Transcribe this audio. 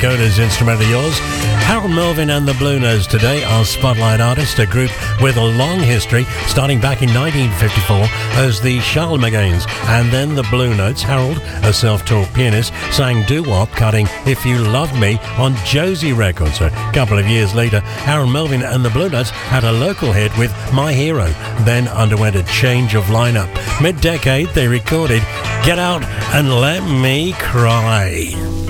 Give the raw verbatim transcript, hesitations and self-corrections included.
Dakota's instrumental yours. Harold Melvin and the Blue Notes today, our spotlight artist, a group with a long history, starting back in nineteen fifty-four as the Charlemagnes, and then the Blue Notes. Harold, a self-taught pianist, sang doo-wop, cutting If You Love Me on Josie Records. A couple of years later, Harold Melvin and the Blue Notes had a local hit with My Hero, then underwent a change of lineup. Mid-decade, they recorded Get Out and Let Me Cry.